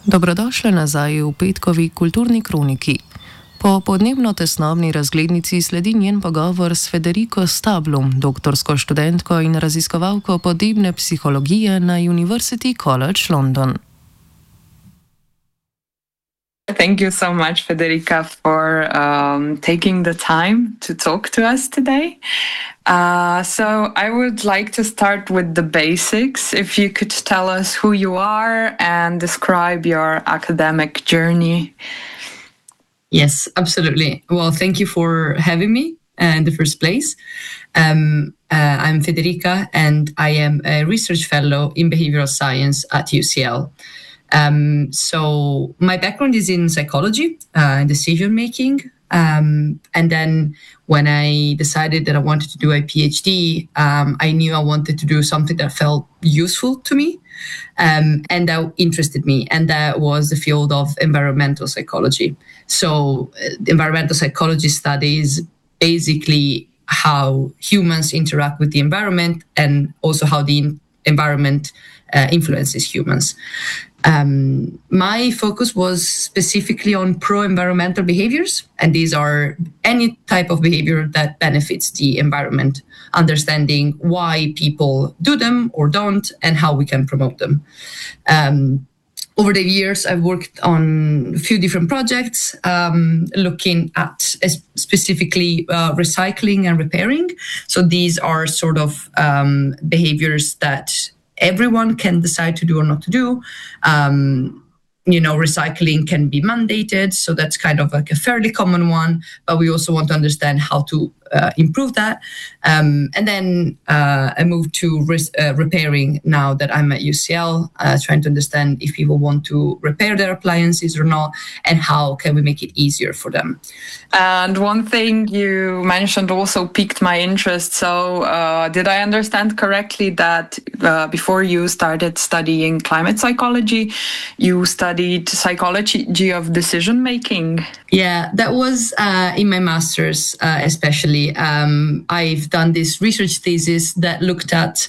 Dobrodošli nazaj v petkovi kulturni kroniki. Po podnebno-tesnobni razglednici sledi njen pogovor s Federico Stablum, doktorsko študentko in raziskovalko podnebne psihologije na University College London. Thank you so much, Federica, for taking the time to talk to us today. So I would like to start with the basics. If you could tell us who you are and describe your academic journey. Yes, absolutely. Well, thank you for having me in the first place. I'm Federica, and I am a research fellow in behavioral science at UCL. So my background is in psychology and decision making. And then when I decided that I wanted to do a PhD, I knew I wanted to do something that felt useful to me and that interested me. And that was the field of environmental psychology. So environmental psychology studies basically how humans interact with the environment and also how the environment influences humans. My focus was specifically on pro-environmental behaviors, and these are any type of behavior that benefits the environment, understanding why people do them or don't, and how we can promote them. Over the years, I've worked on a few different projects, looking at specifically recycling and repairing. So these are sort of behaviors that everyone can decide to do or not to do. Recycling can be mandated, so that's kind of like a fairly common one, but we also want to understand how to improve that. And then I moved to repairing now that I'm at UCL, trying to understand if people want to repair their appliances or not, and how can we make it easier for them. And one thing you mentioned also piqued my interest. So did I understand correctly that before you started studying climate psychology, you studied psychology of decision making? Yeah, that was in my master's especially. I've done this research thesis that looked at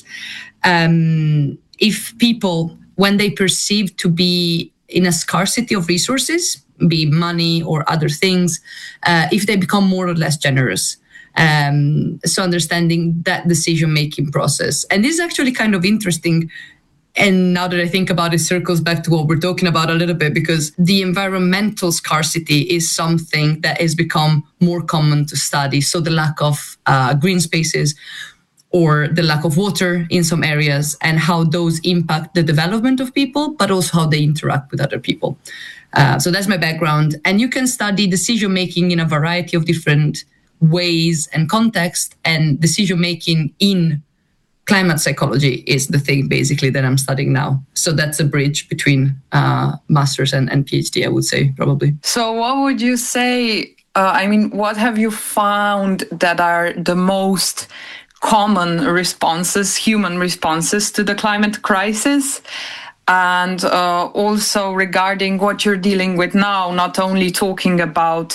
if people, when they perceive to be in a scarcity of resources, be money or other things, if they become more or less generous. So understanding that decision-making process. And this is actually kind of interesting. And now that I think about it, circles back to what we're talking about a little bit, because the environmental scarcity is something that has become more common to study. So the lack of green spaces or the lack of water in some areas and how those impact the development of people, but also how they interact with other people. So that's my background. And you can study decision-making in a variety of different ways and contexts, and decision-making in climate psychology is the thing basically that I'm studying now. So that's a bridge between master's and PhD, I would say, probably. So what would you say, what have you found that are the most common responses, human responses to the climate crisis? And also regarding what you're dealing with now, not only talking about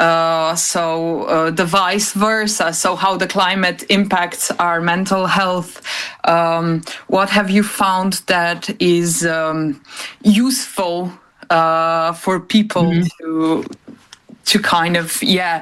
the vice versa, so how the climate impacts our mental health. What have you found that is useful for people to kind of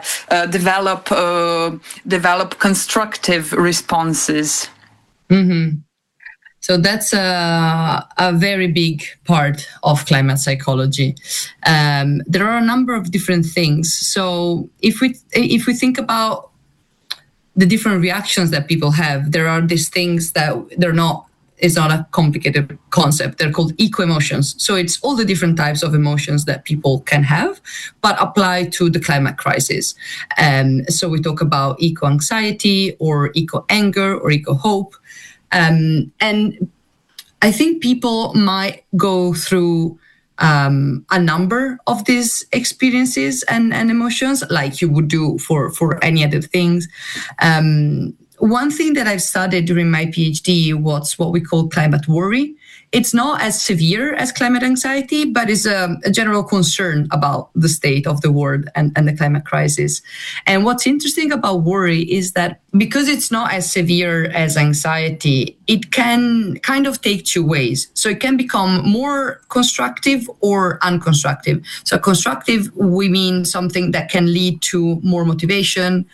develop constructive responses? Mm-hmm. So that's a very big part of climate psychology. There are a number of different things. So if we think about the different reactions that people have, there are these things that it's not a complicated concept. They're called eco-emotions. So it's all the different types of emotions that people can have, but apply to the climate crisis. So we talk about eco-anxiety or eco-anger or eco-hope. And I think people might go through a number of these experiences and emotions like you would do for any other things. One thing that I've studied during my PhD was what we call climate worry. it's not as severe as climate anxiety, but it's a general concern about the state of the world and the climate crisis. And what's interesting about worry is that because it's not as severe as anxiety, it can kind of take two ways. So it can become more constructive or unconstructive. So constructive, we mean something that can lead to more motivation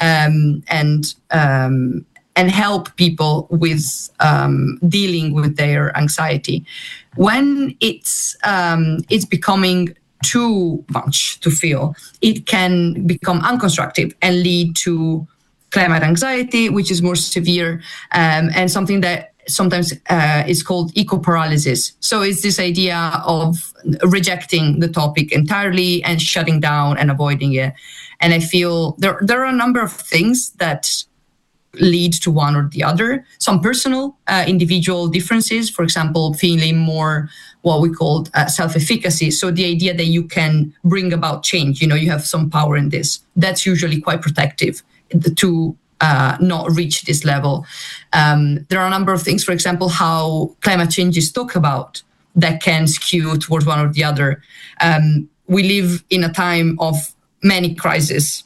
and help people with dealing with their anxiety. When it's becoming too much to feel, it can become unconstructive and lead to climate anxiety, which is more severe, and something that sometimes is called eco-paralysis. So it's this idea of rejecting the topic entirely and shutting down and avoiding it. And I feel there are a number of things that lead to one or the other. Some personal, individual differences, for example, feeling more what we call self-efficacy. So the idea that you can bring about change, you have some power in this. That's usually quite protective to not reach this level. There are a number of things, for example, how climate change is talked about that can skew towards one or the other. We live in a time of many crises.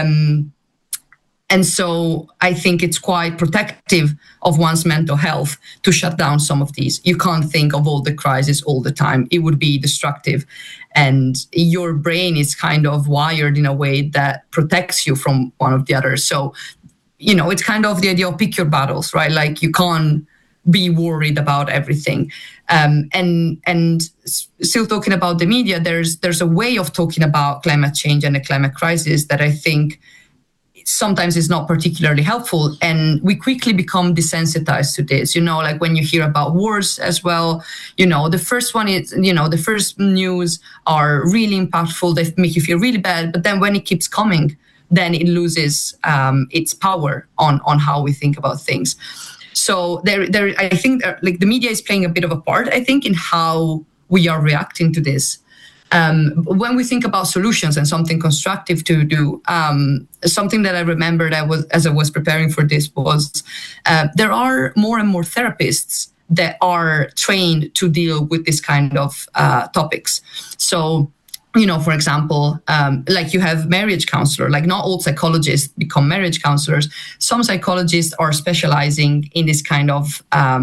And so I think it's quite protective of one's mental health to shut down some of these. You can't think of all the crises all the time. It would be destructive. And your brain is kind of wired in a way that protects you from one or the other. So, it's kind of the idea of pick your battles, right? Like you can't be worried about everything. And still talking about the media, there's a way of talking about climate change and the climate crisis that I think sometimes is not particularly helpful. And we quickly become desensitized to this, like when you hear about wars as well, the first one is, the first news are really impactful. They make you feel really bad. But then when it keeps coming, then it loses its power on how we think about things. So I think like the media is playing a bit of a part, I think, in how we are reacting to this. When we think about solutions and something constructive to do, something that I remembered as I was preparing for this was there are more and more therapists that are trained to deal with this kind of topics. So, for example, like you have marriage counselor, like not all psychologists become marriage counselors. Some psychologists are specializing in this kind of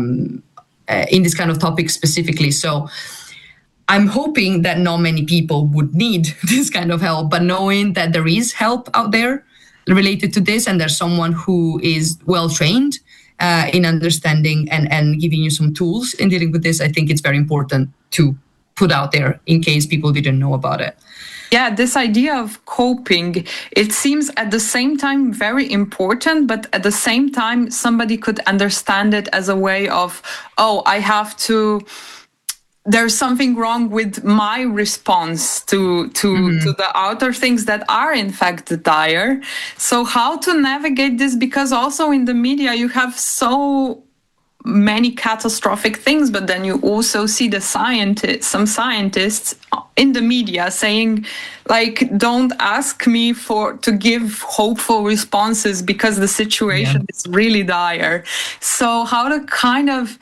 topic specifically. So I'm hoping that not many people would need this kind of help, but knowing that there is help out there related to this, and there's someone who is well trained in understanding and giving you some tools in dealing with this, I think it's very important to put out there in case people didn't know about it. Yeah, this idea of coping, it seems at the same time very important, but at the same time, somebody could understand it as a way of, there's something wrong with my response to the outer things that are in fact dire. So how to navigate this? Because also in the media, you have so many catastrophic things, but then you also see some scientists in the media saying, like, don't ask me to give hopeful responses because the situation is really dire. So how to kind of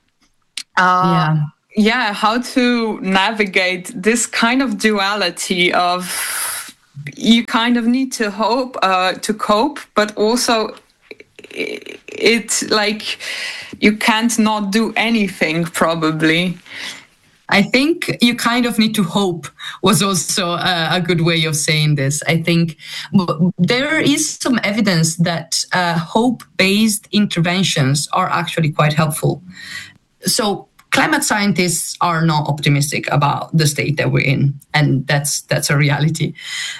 how to navigate this kind of duality of you kind of need to hope to cope, but also it's like you can't not do anything probably. I think you kind of need to hope was also a good way of saying this. I think there is some evidence that hope-based interventions are actually quite helpful. So climate scientists are not optimistic about the state that we're in, and that's a reality.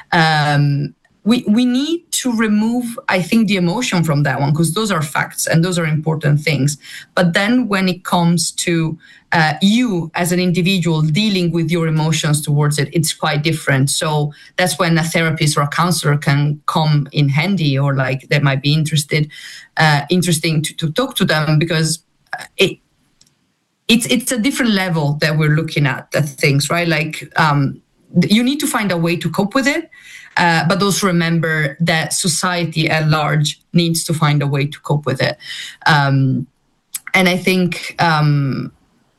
We need to remove, I think, the emotion from that one, because those are facts and those are important things. But then when it comes to you as an individual dealing with your emotions towards it, it's quite different. So that's when a therapist or a counselor can come in handy, or like that might be interesting to talk to them, because it's a different level that we're looking at things, right? Like you need to find a way to cope with it. But also remember that society at large needs to find a way to cope with it. And I think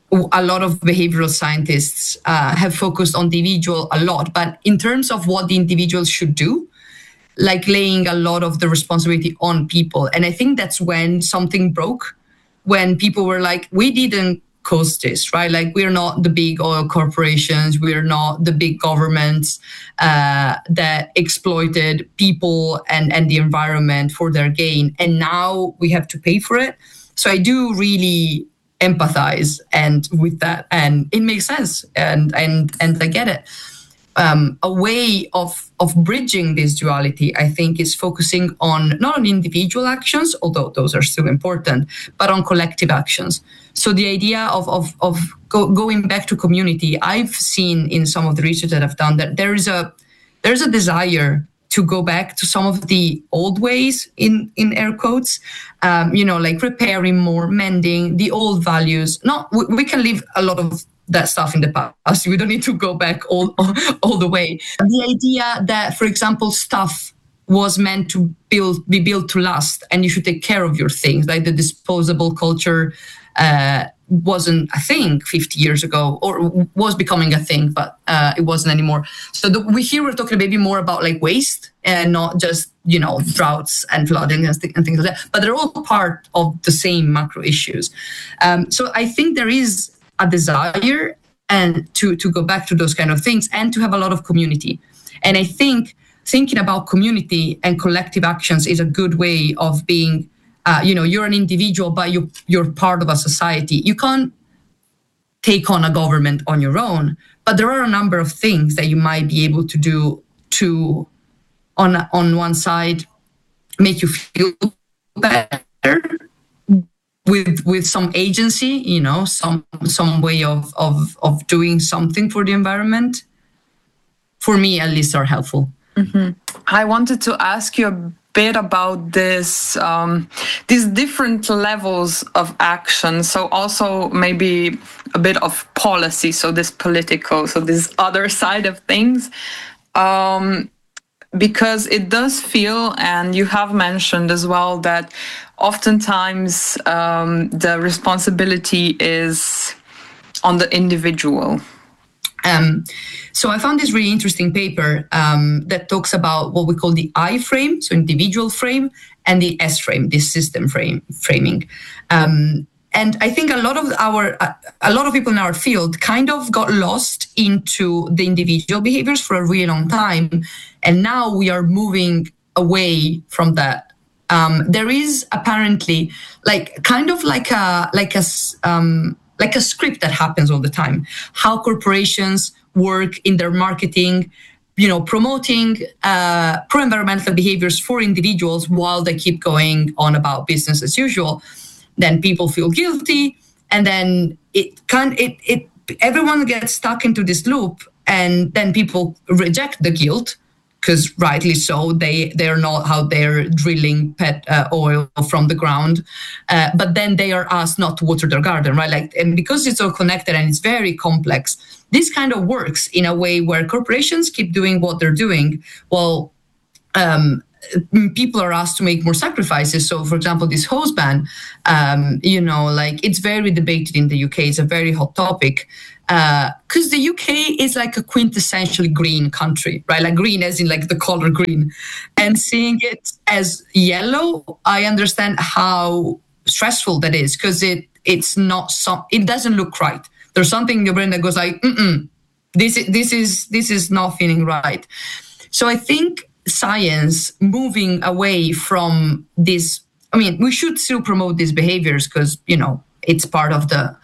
a lot of behavioral scientists have focused on the individual a lot, but in terms of what the individual should do, like laying a lot of the responsibility on people. And I think that's when something broke, when people were like, we didn't cause this, right? Like, we're not the big oil corporations, we're not the big governments that exploited people and the environment for their gain. And now we have to pay for it. So I do really empathize and with that, and it makes sense, and I get it. A way of bridging this duality, I think, is focusing on not on individual actions, although those are still important, but on collective actions. So the idea of going back to community, I've seen in some of the research that I've done that there's a desire to go back to some of the old ways, in air quotes, like repairing more, mending the old values. We can leave a lot of that stuff in the past. We don't need to go back all the way. The idea that, for example, stuff was meant to be built to last, and you should take care of your things, like the disposable culture wasn't a thing 50 years ago, or was becoming a thing, but it wasn't anymore. So we're talking maybe more about like waste, and not just droughts and flooding and things like that. But they're all part of the same macro issues. So I think there is a desire and to go back to those kind of things, and to have a lot of community. And I think thinking about community and collective actions is a good way of being, you're an individual, but you're part of a society. You can't take on a government on your own, but there are a number of things that you might be able to do to, on one side, make you feel better, with some agency, some way of doing something for the environment, for me at least, are helpful. Mm-hmm. I wanted to ask you a bit about this, these different levels of action. So also maybe a bit of policy. So this political, so this other side of things. Because it does feel, and you have mentioned as well, that oftentimes the responsibility is on the individual. So I found this really interesting paper that talks about what we call the I frame, so individual frame, and the S frame, this system framing. And I think a lot of people in our field kind of got lost into the individual behaviors for a really long time, and now we are moving away from that. There is apparently kind of like a script that happens all the time. How corporations work in their marketing, promoting pro-environmental behaviors for individuals while they keep going on about business as usual. Then people feel guilty, and then everyone gets stuck into this loop, and then people reject the guilt, because rightly so, they're not out there drilling pet oil from the ground, but then they are asked not to water their garden, right? And because it's all connected and it's very complex, this kind of works in a way where corporations keep doing what they're doing, while people are asked to make more sacrifices. So, for example, this hose ban, it's very debated in the UK. It's a very hot topic, because the UK is like a quintessentially green country, right? Like green as in like the color green. And seeing it as yellow, I understand how stressful that is, because it doesn't look right. There's something in your brain that goes like, this is not feeling right. So I think science moving away from this, we should still promote these behaviors, because it's part of the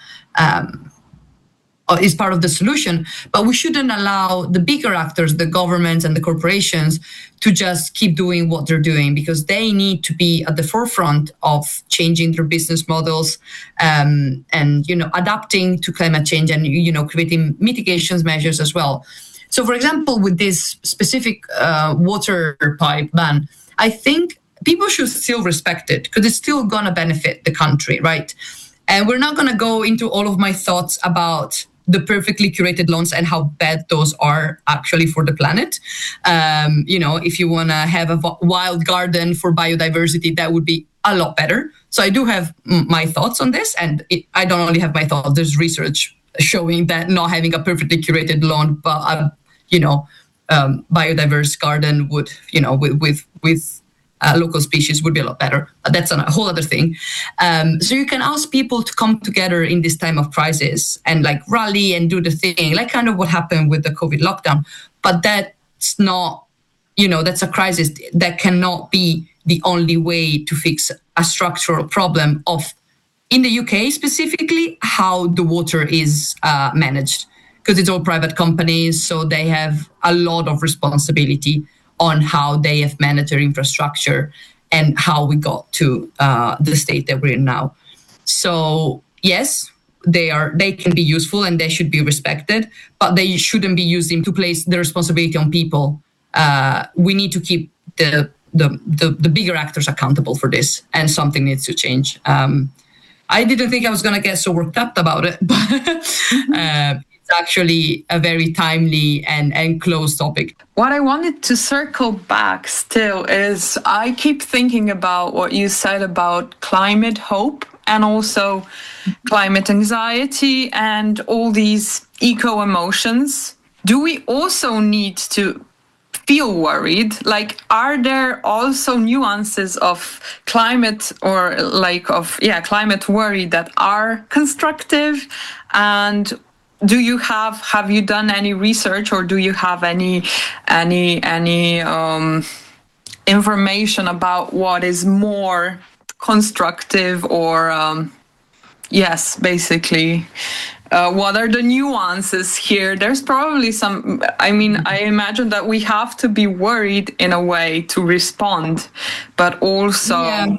is part of the solution, but we shouldn't allow the bigger actors, the governments and the corporations, to just keep doing what they're doing, because they need to be at the forefront of changing their business models, and adapting to climate change, and creating mitigations measures as well. So, for example, with this specific water pipe ban, I think people should still respect it, because it's still going to benefit the country, right? And we're not going to go into all of my thoughts about the perfectly curated lawns and how bad those are actually for the planet. If you want to have a wild garden for biodiversity, that would be a lot better. So I do have my thoughts on this, and I don't only have my thoughts. There's research showing that not having a perfectly curated lawn, but biodiverse garden would, with local species would be a lot better. But that's a whole other thing. So you can ask people to come together in this time of crisis and like rally and do the thing, like kind of what happened with the COVID lockdown. But that's not, that's a crisis that cannot be the only way to fix a structural problem of, in the UK specifically, how the water is managed. Because it's all private companies, so they have a lot of responsibility on how they have managed their infrastructure and how we got to the state that we're in now. So yes, they can be useful and they should be respected, but they shouldn't be used to place the responsibility on people. We need to keep the bigger actors accountable for this, and something needs to change. I didn't think I was going to get so worked up about it, but it's actually a very timely and close topic. What I wanted to circle back still is I keep thinking about what you said about climate hope and also climate anxiety and all these eco emotions. Do we also need to feel worried? Like, are there also nuances of climate or climate worry that are constructive? And have you done any research, or do you have any information about what is more constructive, or basically what are the nuances here? There's probably some, I imagine that we have to be worried in a way to respond, but also... Yeah.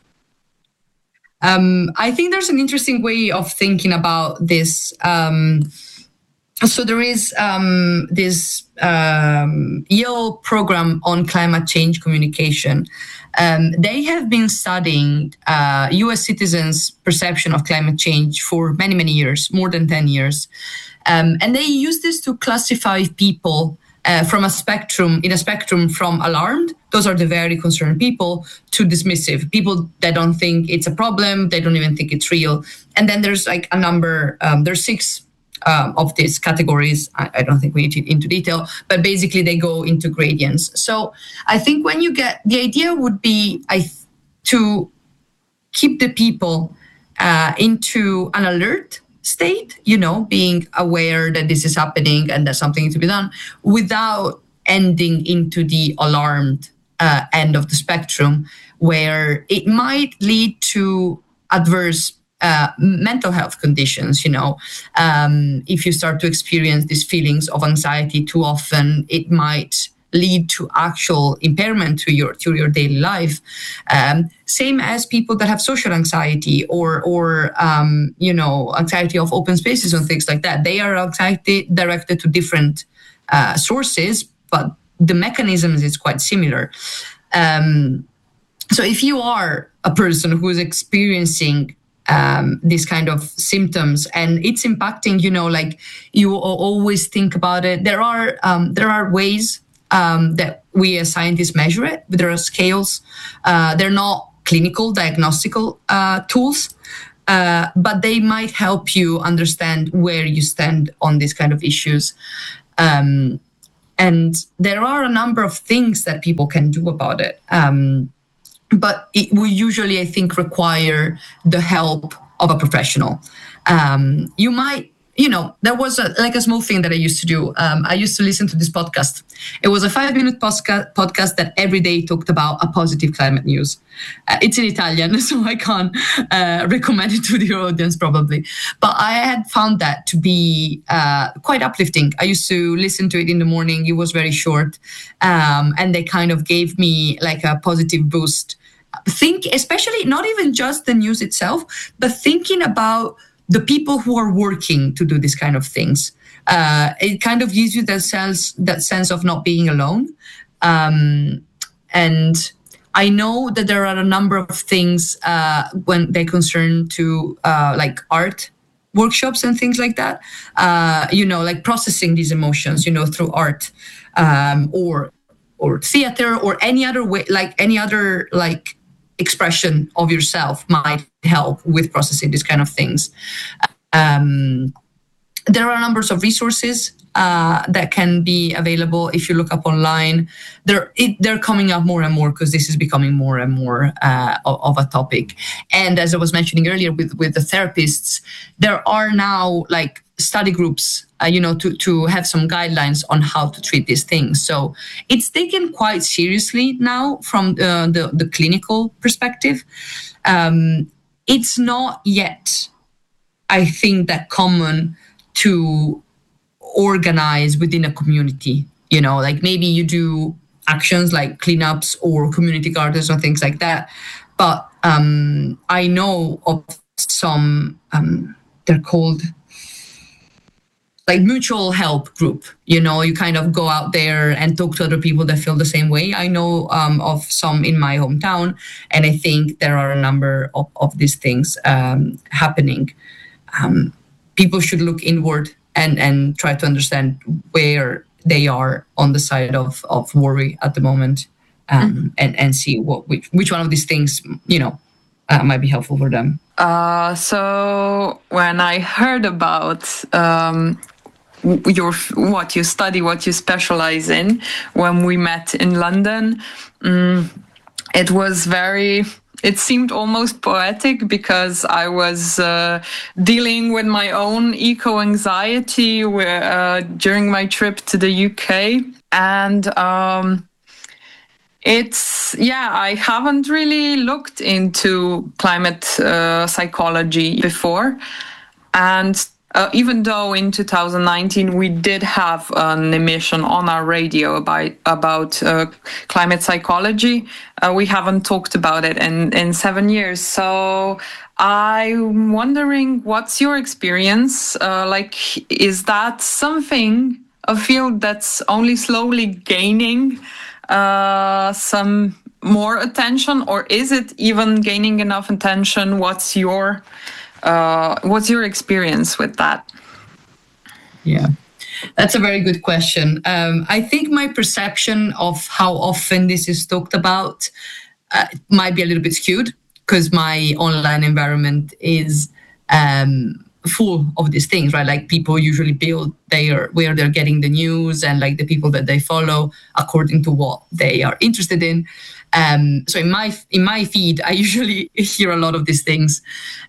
I think there's an interesting way of thinking about this. So there is this Yale program on climate change communication. They have been studying US citizens' perception of climate change for many, many years, more than 10 years. And they use this to classify people from a spectrum from alarmed, those are the very concerned people, to dismissive, people that don't think it's a problem, they don't even think it's real. And then there's like a number, there's 6 of these categories. I don't think we need to into detail, but basically they go into gradients. So I think when you get, the idea would be to keep the people into an alert state, being aware that this is happening and that something needs to be done, without ending into the alarmed end of the spectrum, where it might lead to adverse mental health conditions. If you start to experience these feelings of anxiety too often, it might lead to actual impairment to your daily life. Same as people that have social anxiety or anxiety of open spaces and things like that. They are anxiety directed to different sources, but the mechanisms is quite similar. So if you are a person who is experiencing these kind of symptoms and it's impacting, you always think about it. There are ways that we as scientists measure it. There are scales. They're not clinical, diagnostical tools, but they might help you understand where you stand on these kind of issues. And there are a number of things that people can do about it. But it will usually, I think, require the help of a professional. You might, there was a small thing that I used to do. I used to listen to this podcast. It was a 5-minute podcast that every day talked about a positive climate news. It's in Italian, so I can't recommend it to the audience probably. But I had found that to be quite uplifting. I used to listen to it in the morning. It was very short. And they kind of gave me like a positive boost. Especially not even just the news itself, but thinking about the people who are working to do this kind of things. It kind of gives you that sense of not being alone. And I know that there are a number of things when they concern to like art workshops and things like that, like processing these emotions, through art or theater or any other way, like any other expression of yourself might help with processing these kind of things. There are numbers of resources that can be available if you look up online. They're coming up more and more because this is becoming more and more of a topic. And as I was mentioning earlier with the therapists, there are now like study groups, to have some guidelines on how to treat these things. So it's taken quite seriously now from the clinical perspective. It's not yet, I think, that common to organize within a community, like maybe you do actions like cleanups or community gardens or things like that. But I know of some, they're called like mutual help group. You kind of go out there and talk to other people that feel the same way. I know of some in my hometown, and I think there are a number of these things happening. People should look inward and try to understand where they are on the side of worry at the moment, and see which one of these things might be helpful for them. So when I heard about what you study, what you specialize in, when we met in London, it seemed almost poetic because I was dealing with my own eco-anxiety during my trip to the UK. And I haven't really looked into climate psychology before. And even though in 2019 we did have an emission on our radio about climate psychology, we haven't talked about it in 7 years. So I'm wondering, what's your experience? Is that a field that's only slowly gaining some more attention, or is it even gaining enough attention? What's your experience with that? Yeah, that's a very good question. I think my perception of how often this is talked about might be a little bit skewed because my online environment is full of these things, right? Like people usually build where they're getting the news and like the people that they follow according to what they are interested in. So in my feed, I usually hear a lot of these things.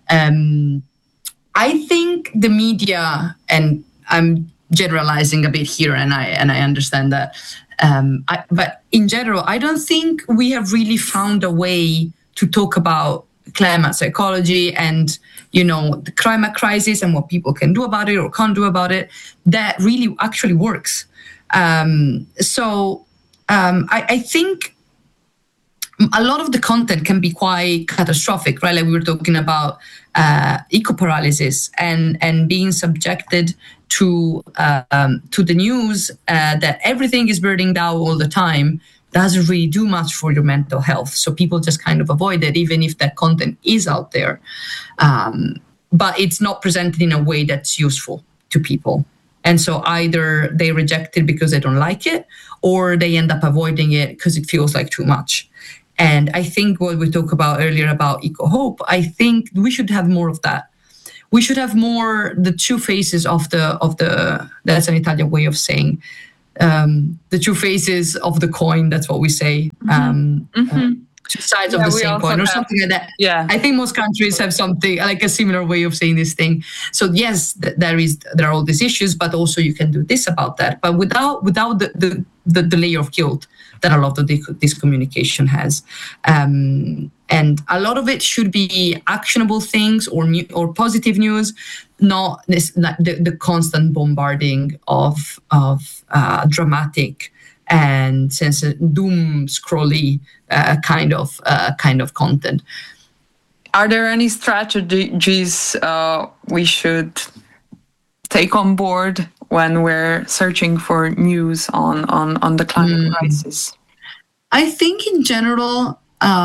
I think the media, and I'm generalizing a bit here, and I understand that. But in general, I don't think we have really found a way to talk about climate psychology and the climate crisis and what people can do about it or can't do about it that really actually works. So I think a lot of the content can be quite catastrophic, right? Like we were talking about eco-paralysis and being subjected to the news that everything is burning down all the time doesn't really do much for your mental health. So people just kind of avoid it, even if that content is out there. But it's not presented in a way that's useful to people. And so either they reject it because they don't like it, or they end up avoiding it because it feels like too much. And I think what we talked about earlier about eco-hope, I think we should have more of that. We should have more the two faces of the that's an Italian way of saying, the two faces of the coin. That's what we say. Two sides of the same coin or something like that. Yeah. I think most countries have something like a similar way of saying this thing. So yes, there are all these issues, but also you can do this about that. But without the layer of guilt that a lot of this communication has. And a lot of it should be actionable things or positive news, not the constant bombarding of dramatic and doom scrolly kind of content. Are there any strategies we should take on board when we're searching for news on the climate crisis? I think in general,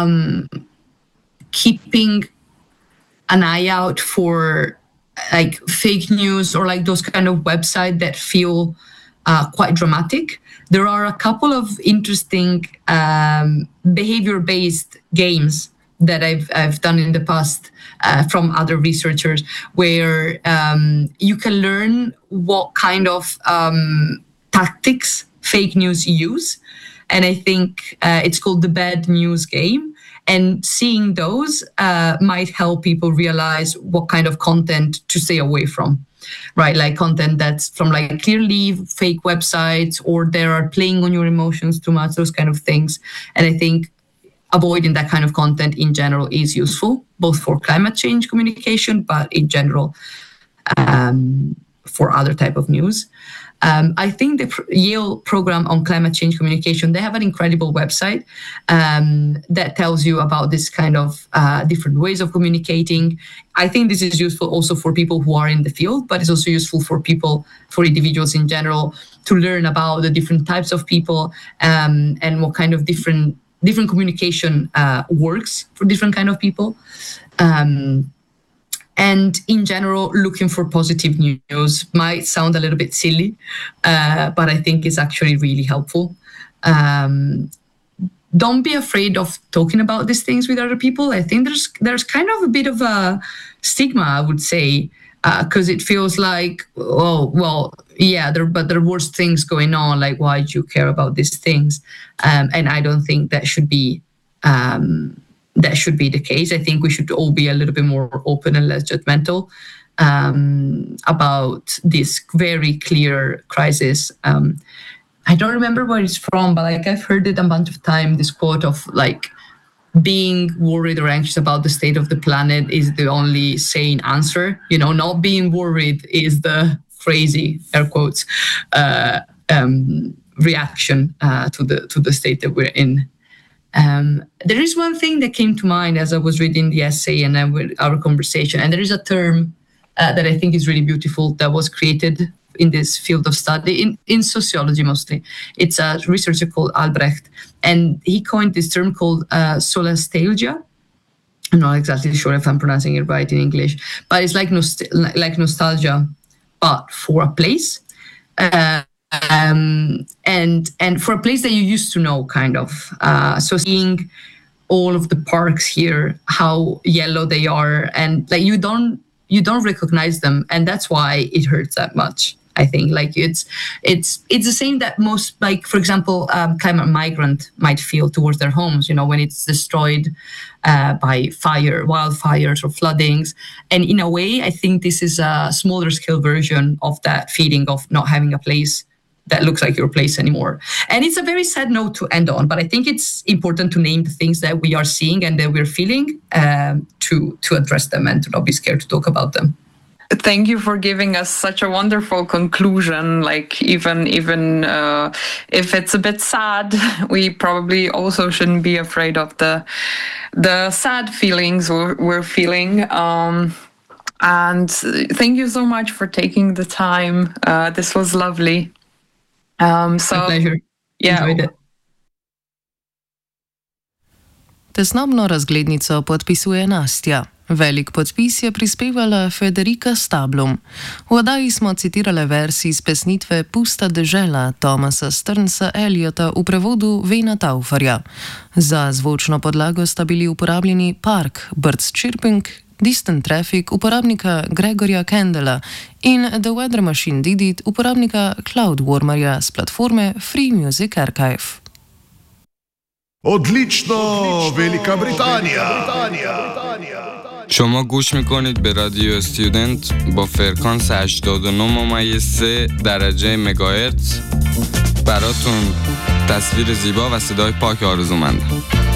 keeping an eye out for like fake news or like those kind of websites that feel quite dramatic. There are a couple of interesting behavior-based games that I've done in the past from other researchers, where you can learn what kind of tactics fake news use. And I think it's called the bad news game. And seeing those might help people realize what kind of content to stay away from, right? Like content that's from like clearly fake websites, or they are playing on your emotions too much, those kind of things. And I think avoiding that kind of content in general is useful, both for climate change communication, but in general for other type of news. I think the Yale program on climate change communication, they have an incredible website that tells you about this kind of different ways of communicating. I think this is useful also for people who are in the field, but it's also useful for individuals in general, to learn about the different types of people and what kind of different communication works for different kind of people. And in general, looking for positive news might sound a little bit silly, but I think it's actually really helpful. Don't be afraid of talking about these things with other people. I think there's kind of a bit of a stigma, I would say, because it feels like, oh, well, yeah, but there are worse things going on. Like, why do you care about these things? And I don't think that should be the case. I think we should all be a little bit more open and less judgmental about this very clear crisis. I don't remember where it's from, but like I've heard it a bunch of times, this quote of like, being worried or anxious about the state of the planet is the only sane answer. You know, not being worried is the crazy, air quotes, reaction to the state that we're in. There is one thing that came to mind as I was reading the essay and our conversation, and there is a term that I think is really beautiful that was created in this field of study, in sociology mostly. It's a researcher called Albrecht, and he coined this term called solastalgia. I'm not exactly sure if I'm pronouncing it right in English, but it's like nostalgia, but for a place. And for a place that you used to know, kind of. So seeing all of the parks here, how yellow they are, and like you don't recognize them, and that's why it hurts that much. I think like it's the same that most, like, for example, climate migrant might feel towards their homes, you know, when it's destroyed by wildfires or floodings. And in a way, I think this is a smaller scale version of that feeling of not having a place that looks like your place anymore. And it's a very sad note to end on, but I think it's important to name the things that we are seeing and that we're feeling to address them and to not be scared to talk about them. Thank you for giving us such a wonderful conclusion. Like even if it's a bit sad, we probably also shouldn't be afraid of the sad feelings we're feeling. And thank you so much for taking the time. This was lovely. My pleasure. Yeah. Enjoyed it. Tesnobno razglednico podpisuje Nastja. Velik podpis je prispevala Federica Stablum. V oddaji smo citirale vers iz pesnitve Pusta dežela Thomasa Stearnsa Eliota v prevodu Vena Taufarja. Za zvočno podlago sta bili uporabljeni Park, Birds Chirping, Distant Traffic uporabnika Gregorja Kendala in The Weather Machine Did It uporabnika Cloudwarmerja z platforme Free Music Archive. Odlično, Velika Britannia! شما گوش میکنید به رادیو استودنت با فرکانس 89.3 درجه مگاهرتز. براتون تصویر زیبا و صدای پاک آرزومندم.